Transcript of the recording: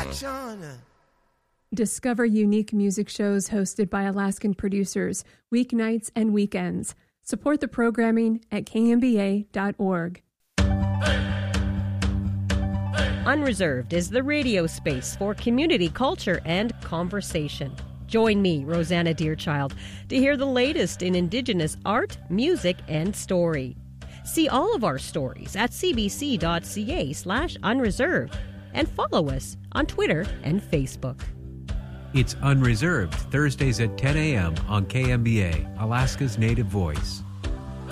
Discover unique music shows hosted by Alaskan producers, weeknights and weekends. Support the programming at kmba.org. Unreserved is the radio space for community culture and conversation. Join me, Rosanna Deerchild, to hear the latest in Indigenous art, music, and story. See all of our stories at cbc.ca/unreserved and follow us on Twitter and Facebook. It's Unreserved, Thursdays at 10 a.m. on KMBA, Alaska's Native Voice.